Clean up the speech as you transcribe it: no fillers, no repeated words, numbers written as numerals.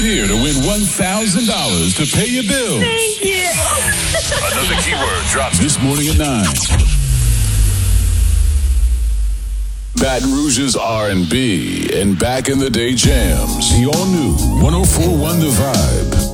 here to win $1,000 to pay your bills. Thank you. Another keyword drops This morning at 9. Baton Rouge's R&B and back in the day jams. The all new 104.1 The Vibe.